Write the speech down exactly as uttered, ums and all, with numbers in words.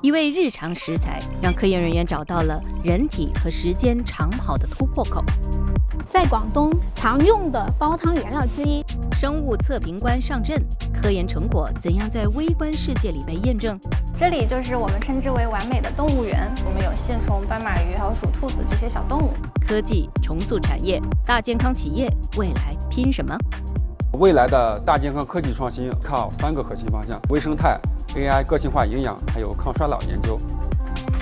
一味日常食材让科研人员找到了人体和时间长跑的突破口。 在广东常用的煲汤原料之一。 生物测评官上阵，科研成果怎样在微观世界里被验证？ 这里就是我们称之为完美的动物园，我们有线虫、斑马鱼还有鼠兔子这些小动物。 科技重塑产业，大健康企业未来拼什么？ 未来的大健康科技创新靠三个核心方向：微生态、A I、个性化营养，还有抗衰老研究。